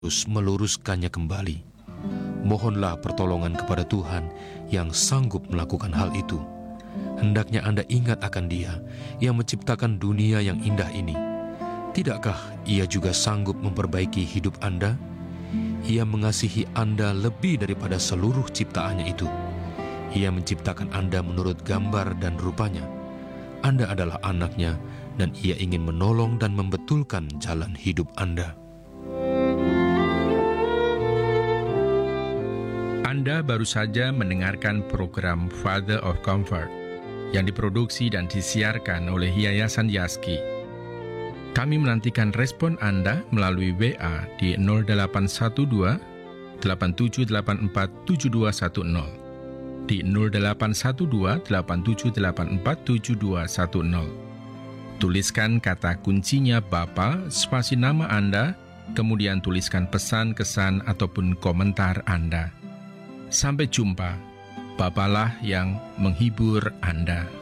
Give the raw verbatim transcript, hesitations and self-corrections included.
terus meluruskannya kembali. Mohonlah pertolongan kepada Tuhan yang sanggup melakukan hal itu. Hendaknya Anda ingat akan Dia yang menciptakan dunia yang indah ini. Tidakkah Ia juga sanggup memperbaiki hidup Anda? Ia mengasihi Anda lebih daripada seluruh ciptaannya itu. Ia menciptakan Anda menurut gambar dan rupanya. Anda adalah anaknya, dan Ia ingin menolong dan membetulkan jalan hidup Anda. Anda baru saja mendengarkan program Father of Comfort yang diproduksi dan disiarkan oleh Yayasan Yaski. Kami menantikan respon Anda melalui W A di nol delapan satu dua, delapan tujuh delapan empat, tujuh dua satu nol, di nol delapan satu dua, delapan tujuh delapan empat, tujuh dua satu nol. Tuliskan kata kuncinya Bapa, spasi nama Anda, kemudian tuliskan pesan, kesan, ataupun komentar Anda. Sampai jumpa. Bapalah yang menghibur Anda.